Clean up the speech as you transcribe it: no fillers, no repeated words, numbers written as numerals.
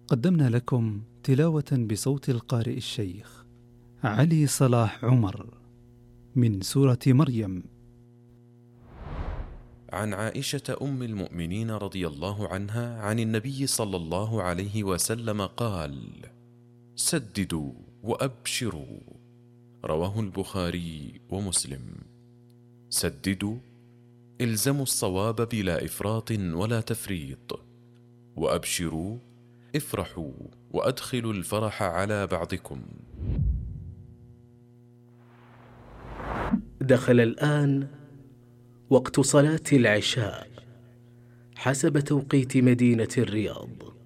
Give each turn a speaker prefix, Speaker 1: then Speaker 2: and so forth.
Speaker 1: قدمنا لكم تلاوة بصوت القارئ الشيخ علي صلاح عمر من سورة مريم.
Speaker 2: عن عائشة أم المؤمنين رضي الله عنها عن النبي صلى الله عليه وسلم قال: سددوا وأبشروا. رواه البخاري ومسلم. سددوا، الزموا الصواب بلا إفراط ولا تفريط. وأبشروا، افرحوا وأدخلوا الفرح على بعضكم.
Speaker 3: دخل الآن وقت صلاة العشاء حسب توقيت مدينة الرياض.